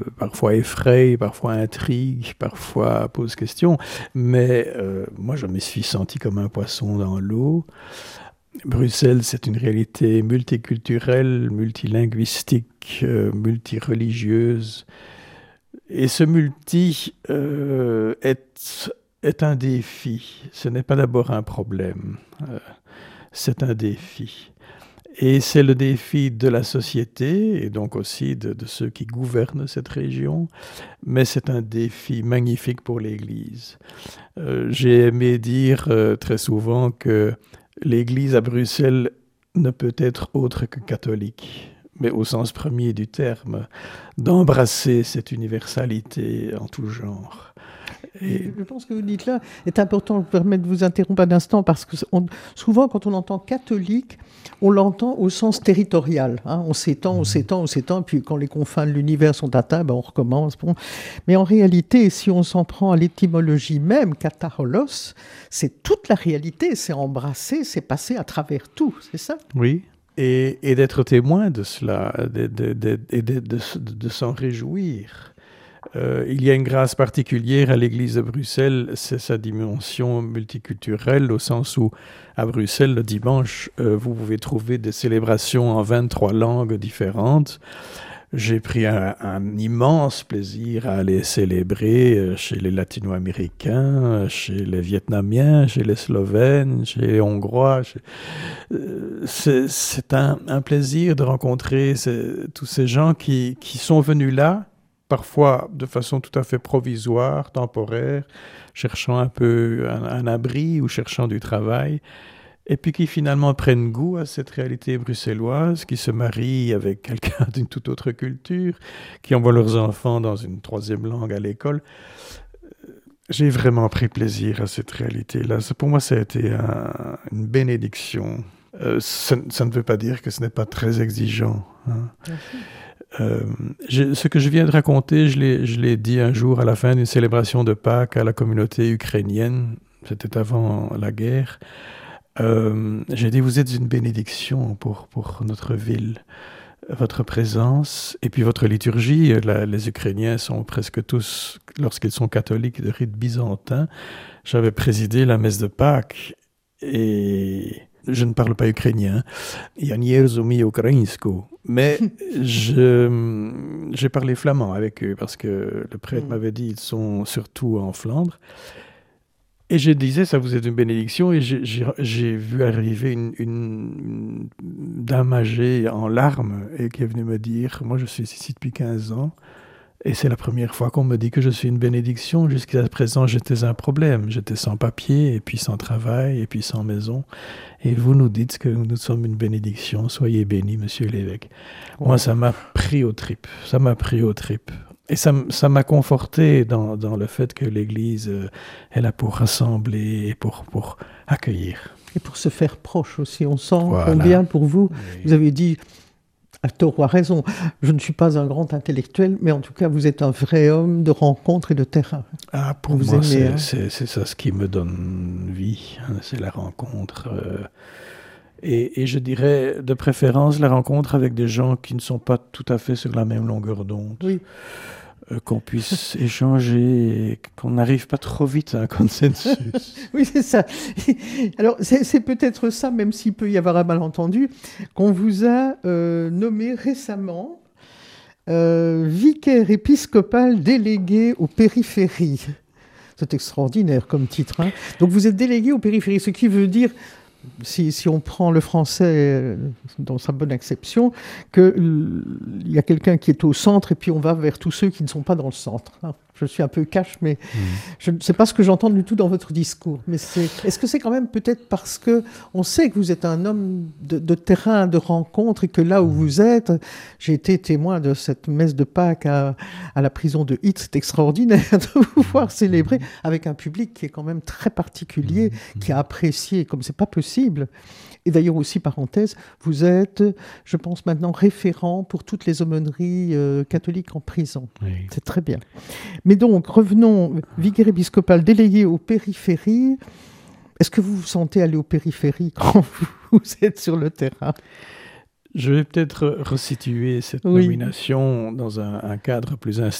parfois effraie, parfois intrigue, parfois pose question. Mais moi, je me suis senti comme un poisson dans l'eau. Bruxelles, c'est une réalité multiculturelle, multilinguistique, multireligieuse. Et ce multi est un défi. Ce n'est pas d'abord un problème. C'est un défi. Et c'est le défi de la société et donc aussi de ceux qui gouvernent cette région. Mais c'est un défi magnifique pour l'Église. J'ai aimé dire très souvent que l'Église à Bruxelles ne peut être autre que catholique, mais au sens premier du terme, d'embrasser cette universalité en tout genre. Et je pense que vous dites là est important. Je me permets de vous interrompre un instant parce que souvent, quand on entend catholique, on l'entend au sens territorial. Hein. On s'étend, et puis quand les confins de l'univers sont atteints, on recommence. Bon. Mais en réalité, si on s'en prend à l'étymologie même, katholos, c'est toute la réalité, c'est embrasser, c'est passer à travers tout, c'est ça ? Oui. Et d'être témoin de cela, de s'en réjouir. Il y a une grâce particulière à l'Église de Bruxelles, c'est sa dimension multiculturelle, au sens où, à Bruxelles, le dimanche, vous pouvez trouver des célébrations en 23 langues différentes. J'ai pris un immense plaisir à aller célébrer chez les Latino-Américains, chez les Vietnamiens, chez les Slovènes, chez les Hongrois. C'est un plaisir de rencontrer tous ces gens qui sont venus là, parfois de façon tout à fait provisoire, temporaire, cherchant un peu un abri ou cherchant du travail, et puis qui finalement prennent goût à cette réalité bruxelloise, qui se marient avec quelqu'un d'une toute autre culture, qui envoient leurs enfants dans une troisième langue à l'école. J'ai vraiment pris plaisir à cette réalité-là. Pour moi, ça a été une bénédiction. Ça ne veut pas dire que ce n'est pas très exigeant. Hein. Ce que je viens de raconter, je l'ai dit un jour à la fin d'une célébration de Pâques à la communauté ukrainienne. C'était avant la guerre. J'ai dit, vous êtes une bénédiction pour notre ville. Votre présence et puis votre liturgie. Les Ukrainiens sont presque tous, lorsqu'ils sont catholiques, de rite byzantin. J'avais présidé la messe de Pâques et je ne parle pas ukrainien. Ja nie rozumiem ukraińsku. Mais j'ai parlé flamand avec eux parce que le prêtre m'avait dit ils sont surtout en Flandre. Et je disais, ça vous est une bénédiction, et j'ai vu arriver une dame âgée en larmes et qui est venue me dire, moi je suis ici depuis 15 ans, et c'est la première fois qu'on me dit que je suis une bénédiction. Jusqu'à présent, j'étais un problème. J'étais sans papier, et puis sans travail, et puis sans maison. Et vous nous dites que nous sommes une bénédiction. Soyez bénis, monsieur l'évêque. Oh. Moi, ça m'a pris aux tripes. Ça m'a pris aux tripes. Et ça m'a conforté dans le fait que l'Église est là pour rassembler et pour accueillir. Et pour se faire proche aussi. On sent combien pour vous, oui. Vous avez dit, à tort ou à raison, je ne suis pas un grand intellectuel, mais en tout cas, vous êtes un vrai homme de rencontre et de terrain. Ah, pour vous moi, aimez, c'est ça ce qui me donne vie, hein, c'est la rencontre. Et je dirais, de préférence, la rencontre avec des gens qui ne sont pas tout à fait sur la même longueur d'onde. Oui. Qu'on puisse échanger, et qu'on n'arrive pas trop vite à un consensus. Oui, c'est ça. Alors, c'est peut-être ça, même s'il peut y avoir un malentendu, qu'on vous a nommé récemment vicaire épiscopal délégué aux périphéries. C'est extraordinaire comme titre. Hein. Donc, vous êtes délégué aux périphéries, ce qui veut dire... Si on prend le français dans sa bonne acception, qu'il y a quelqu'un qui est au centre et puis on va vers tous ceux qui ne sont pas dans le centre. Je suis un peu cash, mais je ne sais pas ce que j'entends du tout dans votre discours. Mais est-ce que c'est quand même peut-être parce qu'on sait que vous êtes un homme de terrain, de rencontre, et que là où vous êtes, j'ai été témoin de cette messe de Pâques à la prison de Hitz, c'est extraordinaire de vous voir célébrer avec un public qui est quand même très particulier, qui a apprécié comme c'est pas possible. Et d'ailleurs aussi, parenthèse, vous êtes, je pense maintenant, référent pour toutes les aumôneries catholiques en prison. Oui. C'est très bien. Mais donc, revenons, vicaire épiscopal délégué aux périphéries. Est-ce que vous vous sentez aller aux périphéries quand vous êtes sur le terrain ? Je vais peut-être resituer cette Oui. nomination dans un cadre plus